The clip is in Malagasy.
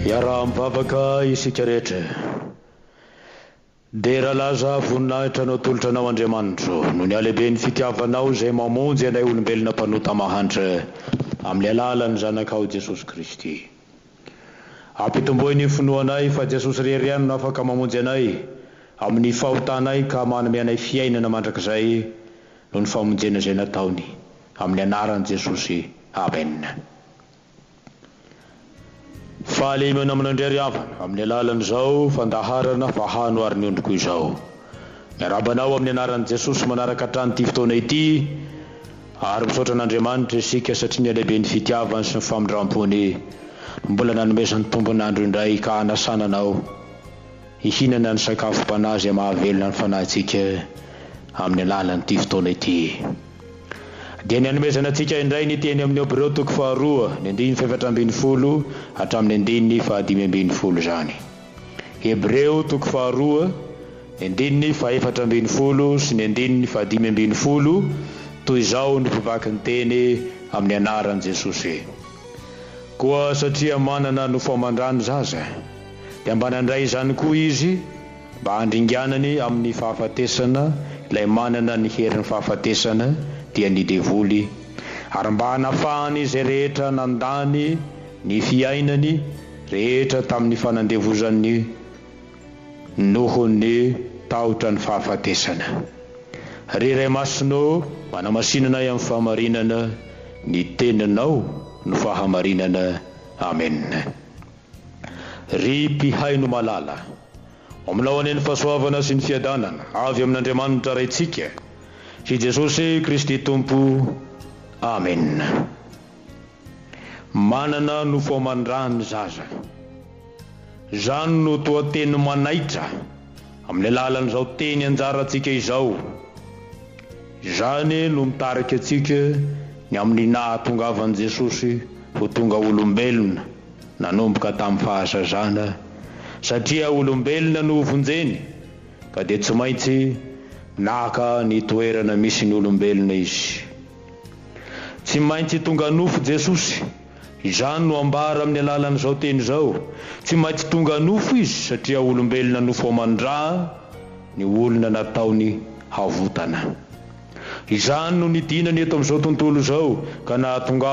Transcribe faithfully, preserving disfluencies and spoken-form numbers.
Yara mivavaka isika rehetra dia raha laza voninahitra anao tolotra anao Andriamanitro noho ny alehibe ny fitiavanao izay mamonjy anay olombelona mpanota mahantra amin'ny alalan'ny zanakao Jesosy Kristy. Ampitomboy ny finoanay fa Jesosy rery ihany no afaka mamonjy anay amin'ny fahotanay ka manome anay fiainana mandrakizay noho ny famonjena izay nataony amin'ny anaran'i Jesosy. Amen. Fahalemana amin'Andry havana amin'ny alalan'izao fandaharana fahanoary ny ondriko izao. Miarabanao amin'ny anaran'i Jesosy manaraka hatrany ity fotoana ity ary misaotra an'Andriamanitra isika satria ny alehibe ny fitiavany sy ny famindram-pony mbola nanomezany tombon'andro indray ka hanasana anao hihinana ny sakafom-panahy izay mahavelona ny fanahintsika amin'ny alalan'ity fotoana ity. Dia ny hanomezana antsika indray ny teny amin'ny Hebreo toko faharoa ny andiny faefatra ambin'ny folo hatramin'ny andiny fahadimy ambin'ny folo izany. Hebreo toko faharoa ny andiny faefatra ambin'ny folo sy ny andiny fahadimy ambin'ny folo toy izao ny mpivaky ny teny amin'ny anaran'i Jesosy. Koa satria manana no famandrany zaza dia mba nandray izany koa izy mba handringanany amin'ny fahafatesana ilay manana ny herin'ny fahafatesana dia ny devoly ary mba hanafahany izay rehetra nandany ny fiainany rehetra tamin'ny fanandevozany noho ny tahotra ny fahafatesana. Riray masonao manamasinanay amin'ny fahamarinana ny teninao no fahamarinana. Amen. Ry mpihaino malala ominao aneny fahasoavana sy ny fiadanana avy amin'Andriamanitra raitsika sy Jesosy Kristy Tompo. Amen. Manana no famandrany zaza, zany no toa teny manaitra amin'ny alalan'izao teny anjarantsika izao. Zany no mitarika antsika ny amin'ny nahatongavan'i Jesosy ho tonga olombelona nanomboka tamin'ny fahazazana, satria olombelona no vonjeny ka dia tsy maintsy naka ny toerana misy ny olombelona izy. Tsy maintsy tonga nofo Jesosy, izany no ambara amin'ny alalan'izao teny izao. Tsy maintsy tonga nofo izy satria olombelona no famandra ny olona nataony havotana. Izany no nidinany eto amin'izao tontolo izao ka nahatonga